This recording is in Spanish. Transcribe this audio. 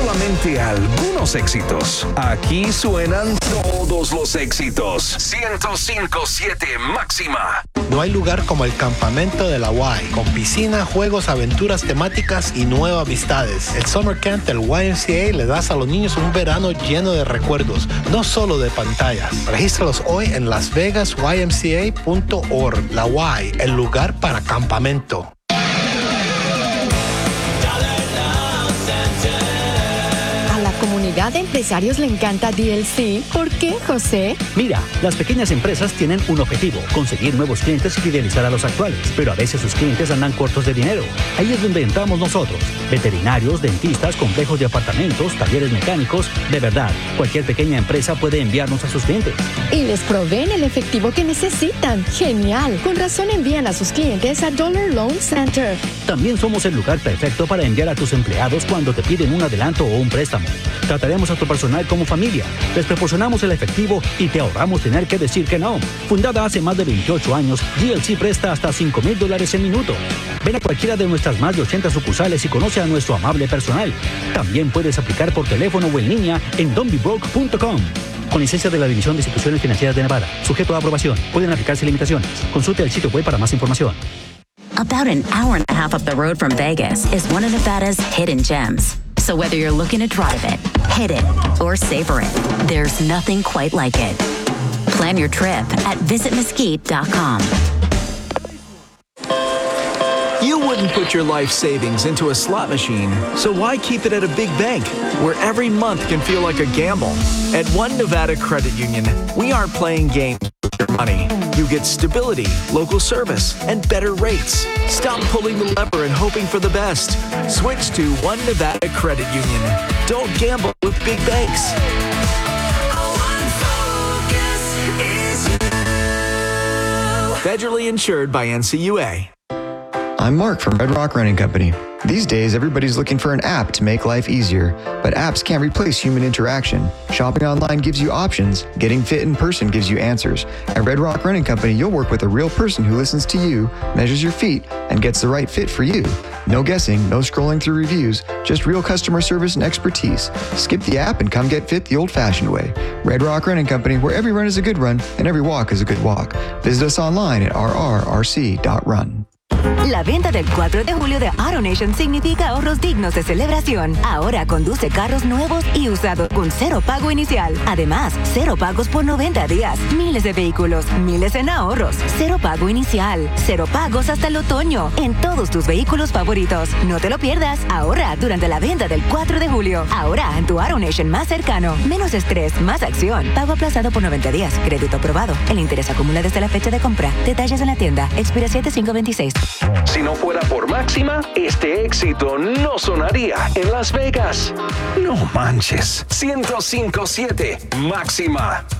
solamente algunos éxitos. Aquí suenan todos los éxitos. 105.7 Máxima. No hay lugar como el campamento de la Y, con piscina, juegos, aventuras temáticas y nuevas amistades. El Summer Camp del YMCA le das a los niños un verano lleno de recuerdos, no solo de pantallas. Regístralos hoy en lasvegasymca.org. La Y, el lugar para campamento. Comunidad de empresarios le encanta DLC. ¿Por qué, José? Mira, las pequeñas empresas tienen un objetivo: conseguir nuevos clientes y fidelizar a los actuales. Pero a veces sus clientes andan cortos de dinero. Ahí es donde entramos nosotros. Veterinarios, dentistas, complejos de apartamentos, talleres mecánicos. De verdad, cualquier pequeña empresa puede enviarnos a sus clientes. Y les proveen el efectivo que necesitan. ¡Genial! Con razón envían a sus clientes a Dollar Loan Center. También somos el lugar perfecto para enviar a tus empleados cuando te piden un adelanto o un préstamo. Trataremos a tu personal como familia, les proporcionamos el efectivo y te ahorramos tener que decir que no. Fundada hace más de 28 años, GLC presta hasta $5,000 en minuto. Ven a cualquiera de nuestras más de 80 sucursales y conoce a nuestro amable personal. También puedes aplicar por teléfono o en línea en don'tbebroke.com. Con licencia de la División de Instituciones Financieras de Nevada, sujeto a aprobación. Pueden aplicarse limitaciones. Consulte el sitio web para más información. About an hour and a half up the road from Vegas is one of Nevada's hidden gems. So whether you're looking to drive it, hit it, or savor it, there's nothing quite like it. Plan your trip at visitmesquite.com. You wouldn't put your life savings into a slot machine, so why keep it at a big bank where every month can feel like a gamble? At One Nevada Credit Union, we aren't playing games with your money. You get stability, local service, and better rates. Stop pulling the lever and hoping for the best. Switch to One Nevada Credit Union. Don't gamble with big banks. Federally insured by NCUA. I'm Mark from Red Rock Running Company. These days, everybody's looking for an app to make life easier, but apps can't replace human interaction. Shopping online gives you options. Getting fit in person gives you answers. At Red Rock Running Company, you'll work with a real person who listens to you, measures your feet, and gets the right fit for you. No guessing, no scrolling through reviews, just real customer service and expertise. Skip the app and come get fit the old-fashioned way. Red Rock Running Company, where every run is a good run and every walk is a good walk. Visit us online at rrrc.run. La venta del 4 de julio de AutoNation significa ahorros dignos de celebración. Ahora conduce carros nuevos y usados con cero pago inicial. Además, cero pagos por 90 días. Miles de vehículos, miles en ahorros. Cero pago inicial. Cero pagos hasta el otoño en todos tus vehículos favoritos. No te lo pierdas. Ahorra durante la venta del 4 de julio. Ahora en tu AutoNation más cercano. Menos estrés, más acción. Pago aplazado por 90 días. Crédito aprobado. El interés acumula desde la fecha de compra. Detalles en la tienda. Expira 7/5/26. Si no fuera por Máxima, este éxito no sonaría en Las Vegas. No manches. 105.7 Máxima.